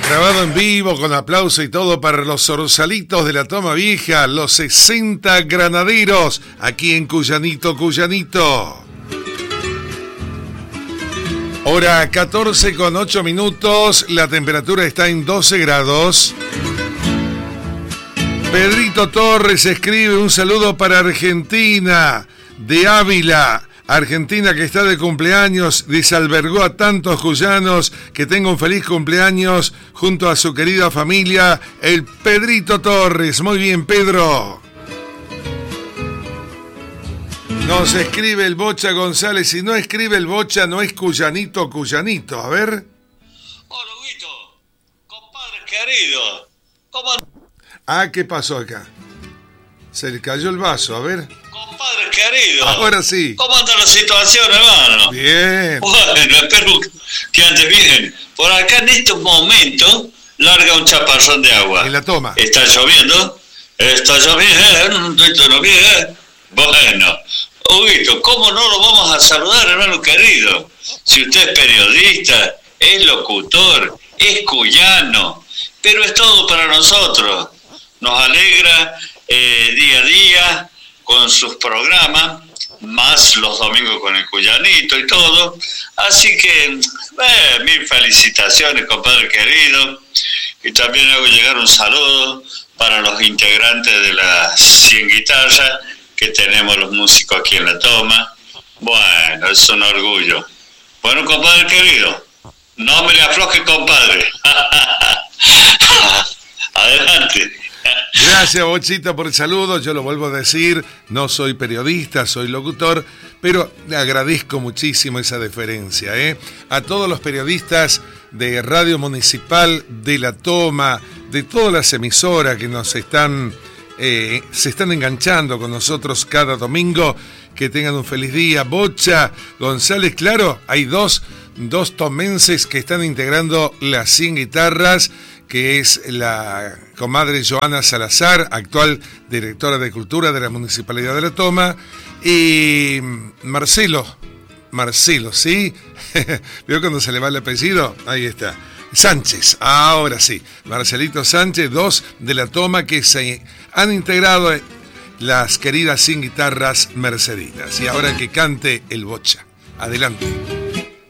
Grabado en vivo con aplauso y todo para los zorzalitos de la Toma Vieja, los 60 granaderos, aquí en Cuyanito, Cuyanito. Hora 14:08, la temperatura está en 12 grados. Pedrito Torres escribe un saludo para Argentina, de Ávila. Argentina que está de cumpleaños, desalbergó a tantos cuyanos, que tenga un feliz cumpleaños junto a su querida familia, el Pedrito Torres. Muy bien, Pedro. Nos escribe el Bocha González, si no escribe el Bocha no es Cuyanito, Cuyanito. A ver. Hola, Huguito, compadre querido. ¿Cómo? ¿Qué pasó acá? Se le cayó el vaso, a ver. Compadre querido. Ahora sí. ¿Cómo anda la situación, hermano? Bien. Bueno, espero que ande bien. Por acá en estos momentos larga un chaparrón de agua. En la Toma. ¿Está lloviendo? Está lloviendo. Bueno, Huguito, ¿cómo no lo vamos a saludar, hermano querido? Si usted es periodista, es locutor, es cuyano, pero es todo para nosotros. Nos alegra día a día con sus programas, más los domingos con el Cuyanito y todo. Así que, mil felicitaciones, compadre querido. Y también hago llegar un saludo para los integrantes de las 100 guitarras que tenemos los músicos aquí en la Toma. Bueno, es un orgullo. Bueno, compadre querido, no me le afloje, compadre. Adelante. Gracias, Bochita, por el saludo. Yo lo vuelvo a decir, no soy periodista, soy locutor, pero le agradezco muchísimo esa deferencia, a todos los periodistas de Radio Municipal de La Toma, de todas las emisoras que nos se están enganchando con nosotros cada domingo. Que tengan un feliz día. Bocha González, claro, hay dos tomenses que están integrando las 100 guitarras, que es la comadre Joana Salazar, actual directora de Cultura de la Municipalidad de La Toma, y Marcelo, ¿sí? ¿Vio cuando se le va el apellido? Ahí está. Sánchez, ahora sí. Marcelito Sánchez, 2 de La Toma que se han integrado las queridas 100 guitarras mercedinas. Y ahora que cante el Bocha. Adelante.